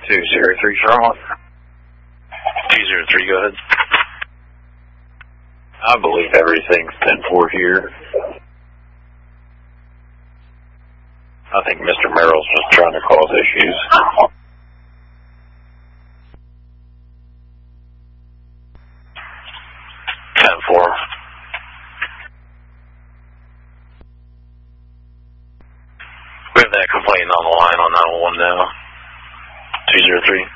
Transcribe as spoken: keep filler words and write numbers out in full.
two zero three, Charlotte. two zero three, go ahead. I believe everything's ten four here. I think Mister Merrill's just trying to cause issues. ten four. We have that complaint on the line on nine one one now. two zero three.